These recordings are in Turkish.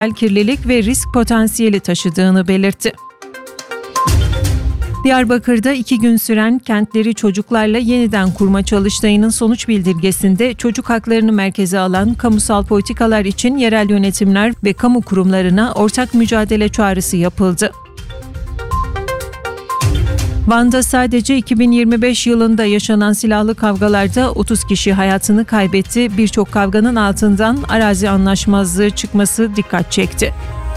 kirlilik ve risk potansiyeli taşıdığını belirtti. Diyarbakır'da 2 gün süren kentleri çocuklarla yeniden kurma çalıştayının sonuç bildirgesinde çocuk haklarını merkeze alan kamusal politikalar için yerel yönetimler ve kamu kurumlarına ortak mücadele çağrısı yapıldı. Van'da sadece 2025 yılında yaşanan silahlı kavgalarda 30 kişi hayatını kaybetti. Birçok kavganın altından arazi anlaşmazlığı çıkması dikkat çekti.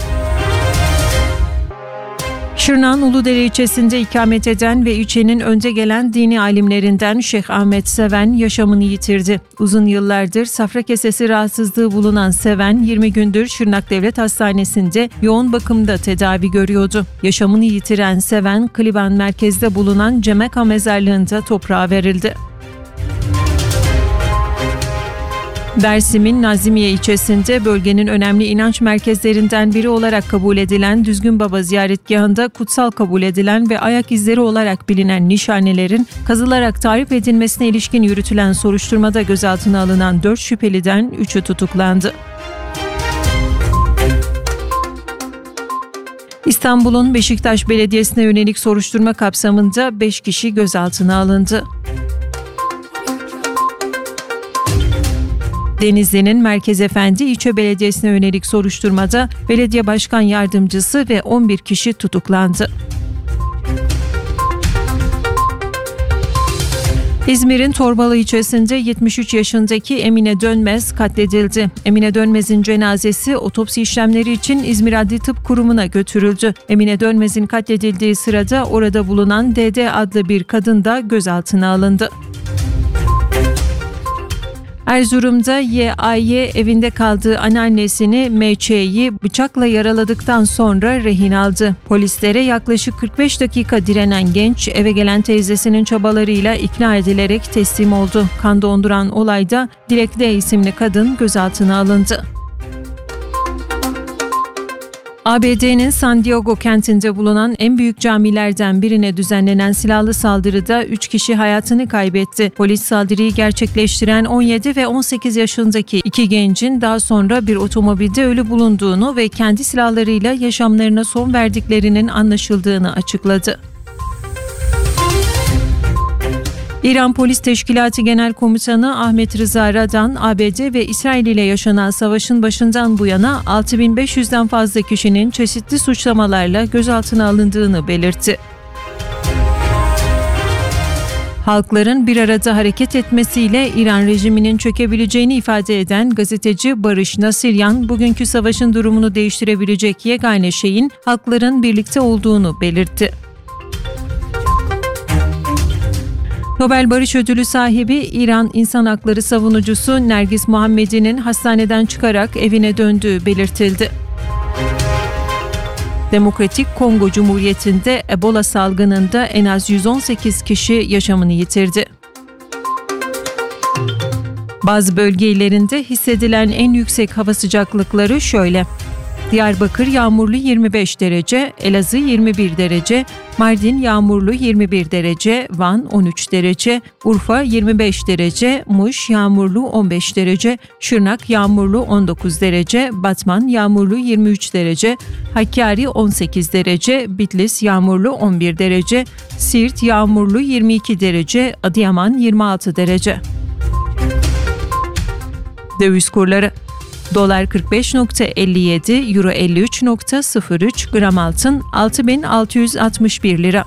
Şırnak'ın Uludere ilçesinde ikamet eden ve ilçenin önde gelen dini alimlerinden Şeyh Ahmet Seven yaşamını yitirdi. Uzun yıllardır safra kesesi rahatsızlığı bulunan Seven, 20 gündür Şırnak Devlet Hastanesi'nde yoğun bakımda tedavi görüyordu. Yaşamını yitiren Seven, Kliban merkezde bulunan Cemeka mezarlığında toprağa verildi. Dersim'in Nazimiye ilçesinde bölgenin önemli inanç merkezlerinden biri olarak kabul edilen Düzgün Baba ziyaretgahında kutsal kabul edilen ve ayak izleri olarak bilinen nişanelerin kazılarak tarif edilmesine ilişkin yürütülen soruşturmada gözaltına alınan 4 şüpheliden 3'ü tutuklandı. İstanbul'un Beşiktaş Belediyesi'ne yönelik soruşturma kapsamında 5 kişi gözaltına alındı. Denizli'nin Merkez Efendi İlçe Belediyesi'ne yönelik soruşturmada belediye başkan yardımcısı ve 11 kişi tutuklandı. İzmir'in Torbalı ilçesinde 73 yaşındaki Emine Dönmez katledildi. Emine Dönmez'in cenazesi otopsi işlemleri için İzmir Adli Tıp Kurumu'na götürüldü. Emine Dönmez'in katledildiği sırada orada bulunan DD adlı bir kadın da gözaltına alındı. Erzurum'da YAY evinde kaldığı anneannesini MÇ'yi bıçakla yaraladıktan sonra rehin aldı. Polislere yaklaşık 45 dakika direnen genç eve gelen teyzesinin çabalarıyla ikna edilerek teslim oldu. Kan donduran olayda Dilek D isimli kadın gözaltına alındı. ABD'nin San Diego kentinde bulunan en büyük camilerden birine düzenlenen silahlı saldırıda 3 kişi hayatını kaybetti. Polis saldırıyı gerçekleştiren 17 ve 18 yaşındaki 2 gencin daha sonra bir otomobilde ölü bulunduğunu ve kendi silahlarıyla yaşamlarına son verdiklerinin anlaşıldığını açıkladı. İran Polis Teşkilatı Genel Komutanı Ahmet Rıza Radan, ABD ve İsrail ile yaşanan savaşın başından bu yana 6500'den fazla kişinin çeşitli suçlamalarla gözaltına alındığını belirtti. Halkların bir arada hareket etmesiyle İran rejiminin çökebileceğini ifade eden gazeteci Barış Nasiryan, bugünkü savaşın durumunu değiştirebilecek yegane şeyin halkların birlikte olduğunu belirtti. Nobel Barış Ödülü sahibi İran İnsan Hakları savunucusu Nergis Muhammedi'nin hastaneden çıkarak evine döndüğü belirtildi. Demokratik Kongo Cumhuriyeti'nde Ebola salgınında en az 118 kişi yaşamını yitirdi. Bazı bölge illerinde hissedilen en yüksek hava sıcaklıkları şöyle: Diyarbakır yağmurlu 25 derece, Elazığ 21 derece, Mardin yağmurlu 21 derece, Van 13 derece, Urfa 25 derece, Muş yağmurlu 15 derece, Şırnak yağmurlu 19 derece, Batman yağmurlu 23 derece, Hakkari 18 derece, Bitlis yağmurlu 11 derece, Siirt yağmurlu 22 derece, Adıyaman 26 derece. Döviz kurları: Dolar 45.57, Euro 53.03, gram altın 6.661 lira.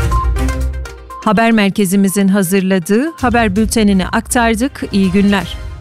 Haber merkezimizin hazırladığı haber bültenini aktardık. İyi günler.